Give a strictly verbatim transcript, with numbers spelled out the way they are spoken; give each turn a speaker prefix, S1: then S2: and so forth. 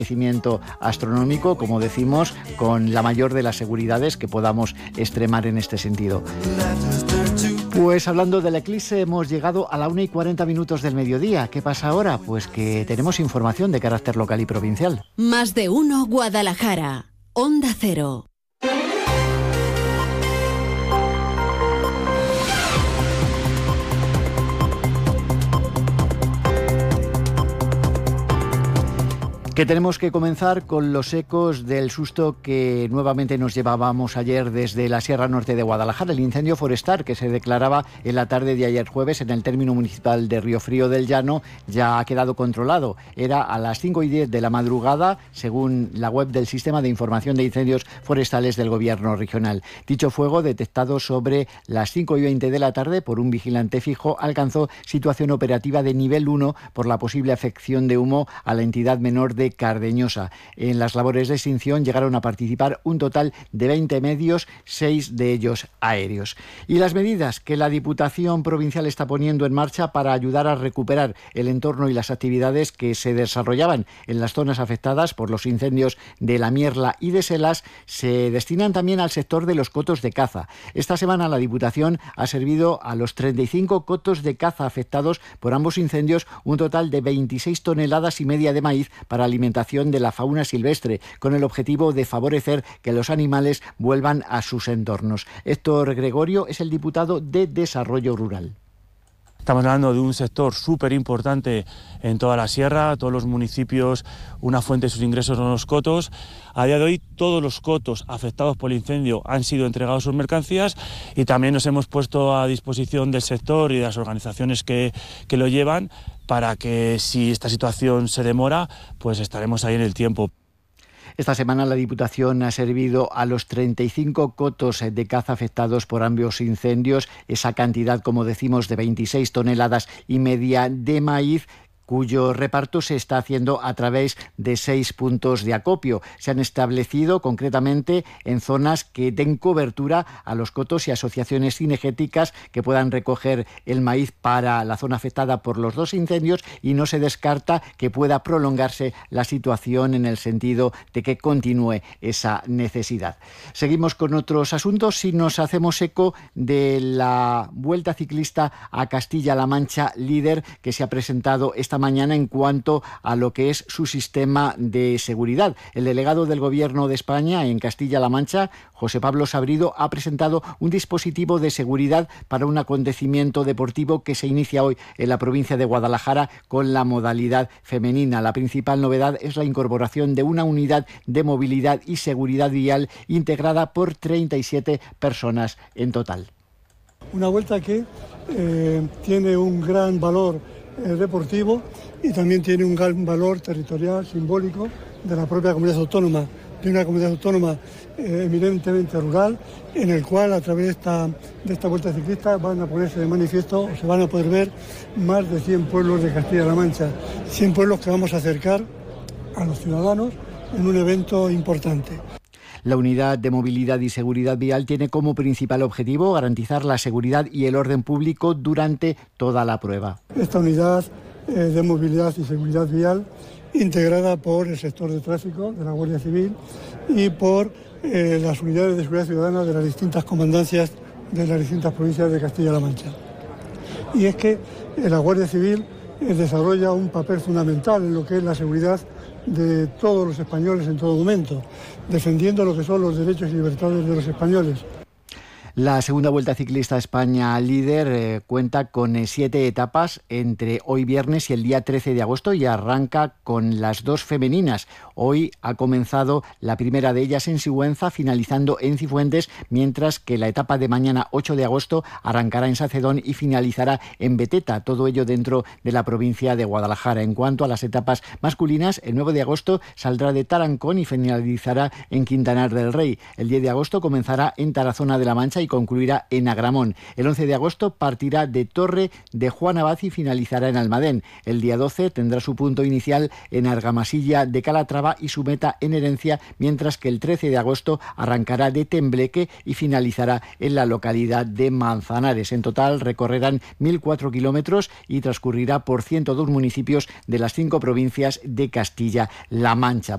S1: acontecimiento astronómico, como decimos, con la mayor de las seguridades que podamos extremar en este sentido. Pues hablando del eclipse, hemos llegado a la una y cuarenta minutos del mediodía. ¿Qué pasa ahora? Pues que tenemos información de carácter local y provincial.
S2: Más de uno Guadalajara. Onda Cero.
S1: Que tenemos que comenzar con los ecos del susto que nuevamente nos llevábamos ayer desde la Sierra Norte de Guadalajara, el incendio forestal que se declaraba en la tarde de ayer jueves en el término municipal de Río Frío del Llano ya ha quedado controlado. Era a las cinco y diez de la madrugada, según la web del Sistema de Información de Incendios Forestales del Gobierno Regional. Dicho fuego, detectado sobre las cinco y veinte de la tarde por un vigilante fijo, alcanzó situación operativa de nivel uno por la posible afección de humo a la entidad menor de Cardeñosa. En las labores de extinción llegaron a participar un total de veinte medios, seis de ellos aéreos. Y las medidas que la Diputación Provincial está poniendo en marcha para ayudar a recuperar el entorno y las actividades que se desarrollaban en las zonas afectadas por los incendios de La Mierla y de Selas se destinan también al sector de los cotos de caza. Esta semana la Diputación ha servido a los treinta y cinco cotos de caza afectados por ambos incendios un total de veintiséis toneladas y media de maíz para alimentación de la fauna silvestre, con el objetivo de favorecer que los animales vuelvan a sus entornos. Héctor Gregorio es el diputado de Desarrollo Rural.
S3: Estamos hablando de un sector súper importante en toda la sierra, todos los municipios, una fuente de sus ingresos son los cotos. A día de hoy todos los cotos afectados por el incendio han sido entregados sus mercancías y también nos hemos puesto a disposición del sector y de las organizaciones que, que lo llevan para que si esta situación se demora, pues estaremos ahí en el tiempo.
S1: Esta semana la Diputación ha servido a los treinta y cinco cotos de caza afectados por ambos incendios, esa cantidad, como decimos, de veintiséis toneladas y media de maíz, cuyo reparto se está haciendo a través de seis puntos de acopio. Se han establecido concretamente en zonas que den cobertura a los cotos y asociaciones cinegéticas que puedan recoger el maíz para la zona afectada por los dos incendios, y no se descarta que pueda prolongarse la situación en el sentido de que continúe esa necesidad. Seguimos con otros asuntos y nos hacemos eco de la Vuelta Ciclista a Castilla-La Mancha líder que se ha presentado esta mañana en cuanto a lo que es su sistema de seguridad. El delegado del Gobierno de España en Castilla-La Mancha, José Pablo Sabrido, ha presentado un dispositivo de seguridad para un acontecimiento deportivo que se inicia hoy en la provincia de Guadalajara con la modalidad femenina. La principal novedad es la incorporación de una unidad de movilidad y seguridad vial integrada por treinta y siete personas en total.
S4: Una vuelta que eh, tiene un gran valor eh, deportivo y también tiene un gran valor territorial, simbólico, de la propia comunidad autónoma, de una comunidad autónoma eh, eminentemente rural, en el cual a través de esta, de esta vuelta ciclista van a ponerse de manifiesto, o se van a poder ver más de cien pueblos de Castilla-La Mancha, cien pueblos que vamos a acercar a los ciudadanos en un evento importante.
S1: La unidad de movilidad y seguridad vial tiene como principal objetivo garantizar la seguridad y el orden público durante toda la prueba.
S4: Esta unidad eh, de movilidad y seguridad vial, integrada por el sector de tráfico de la Guardia Civil y por eh, las unidades de seguridad ciudadana de las distintas comandancias de las distintas provincias de Castilla-La Mancha. Y es que eh, la Guardia Civil eh, desarrolla un papel fundamental en lo que es la seguridad de todos los españoles en todo momento, defendiendo lo que son los derechos y libertades de los españoles.
S1: La segunda Vuelta Ciclista a España líder eh, cuenta con eh, siete etapas entre hoy viernes y el día trece de agosto y arranca con las dos femeninas. Hoy ha comenzado la primera de ellas en Sigüenza, finalizando en Cifuentes, mientras que la etapa de mañana ocho de agosto arrancará en Sacedón y finalizará en Beteta, todo ello dentro de la provincia de Guadalajara. En cuanto a las etapas masculinas, el nueve de agosto saldrá de Tarancón y finalizará en Quintanar del Rey. El diez de agosto comenzará en Tarazona de la Mancha y concluirá en Agramón. El once de agosto partirá de Torre de Juan Abad y finalizará en Almadén. El día doce tendrá su punto inicial en Argamasilla de Calatrava y su meta en Herencia, mientras que el trece de agosto arrancará de Tembleque y finalizará en la localidad de Manzanares. En total recorrerán mil cuatro kilómetros y transcurrirá por ciento dos municipios de las cinco provincias de Castilla-La Mancha.